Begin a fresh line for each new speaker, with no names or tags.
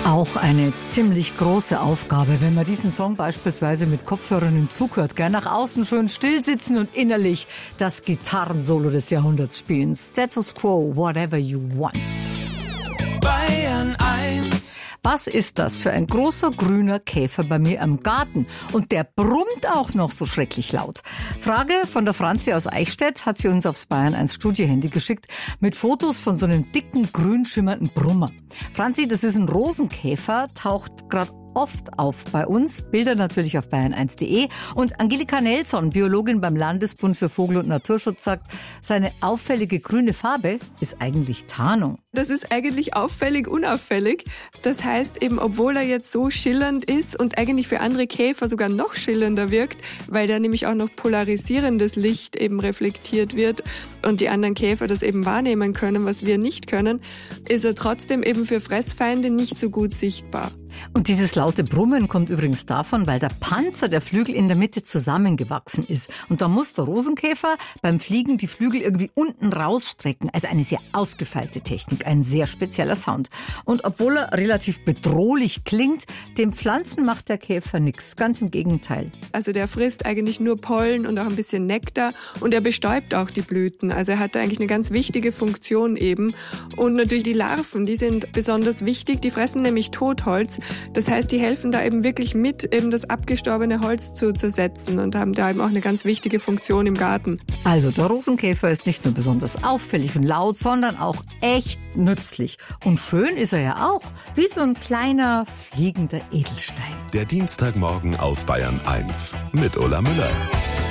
Auch eine ziemlich große Aufgabe, wenn man diesen Song beispielsweise mit Kopfhörern im Zug hört. Gern nach außen schön still sitzen und innerlich das Gitarrensolo des Jahrhunderts spielen. Status Quo, whatever you want.
Bayern 1.
Was ist das für ein großer grüner Käfer bei mir im Garten? Und der brummt auch noch so schrecklich laut. Frage von der Franzi aus Eichstätt hat sie uns aufs Bayern 1 Studiohandy geschickt mit Fotos von so einem dicken, grün schimmernden Brummer. Franzi, das ist ein Rosenkäfer, taucht gerade oft auf bei uns. Bilder natürlich auf bayern1.de. Und Angelika Nelson, Biologin beim Landesbund für Vogel- und Naturschutz, sagt, seine auffällige grüne Farbe ist eigentlich Tarnung.
Das ist eigentlich auffällig, unauffällig. Das heißt eben, obwohl er jetzt so schillernd ist und eigentlich für andere Käfer sogar noch schillernder wirkt, weil da nämlich auch noch polarisierendes Licht eben reflektiert wird und die anderen Käfer das eben wahrnehmen können, was wir nicht können, ist er trotzdem eben für Fressfeinde nicht so gut sichtbar.
Und dieses laute Brummen kommt übrigens davon, weil der Panzer der Flügel in der Mitte zusammengewachsen ist. Und da muss der Rosenkäfer beim Fliegen die Flügel irgendwie unten rausstrecken. Also eine sehr ausgefeilte Technik, ein sehr spezieller Sound. Und obwohl er relativ bedrohlich klingt, den Pflanzen macht der Käfer nichts. Ganz im Gegenteil.
Also der frisst eigentlich nur Pollen und auch ein bisschen Nektar und er bestäubt auch die Blüten. Also er hat da eigentlich eine ganz wichtige Funktion eben. Und natürlich die Larven, die sind besonders wichtig. Die fressen nämlich Totholz. Das heißt, die helfen da eben wirklich mit, eben das abgestorbene Holz zu zersetzen und haben da eben auch eine ganz wichtige Funktion im Garten.
Also der Rosenkäfer ist nicht nur besonders auffällig und laut, sondern auch echt nützlich. Und schön ist er ja auch, wie so ein kleiner fliegender Edelstein.
Der Dienstagmorgen auf Bayern 1 mit Ulla Müller.